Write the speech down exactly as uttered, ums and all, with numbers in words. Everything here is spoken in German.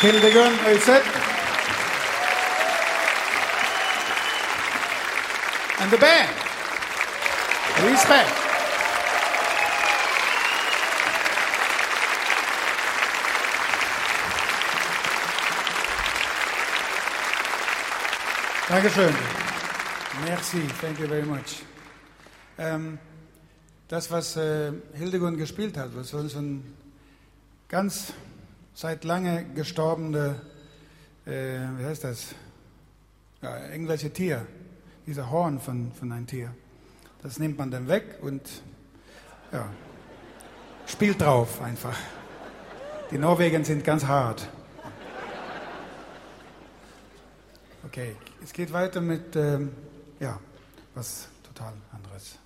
Hildegun Øyseth. And the band. Respect. Dankeschön. Merci, thank you very much. Ähm, das, was äh, Hildegun gespielt hat, was so ein ganz seit lange gestorbene, äh, wie heißt das, ja, irgendwelche Tier, dieser Horn von, von einem Tier, das nimmt man dann weg und ja, spielt drauf einfach. Die Norweger sind ganz hart. Okay, es geht weiter mit, ähm, ja, was total anderes.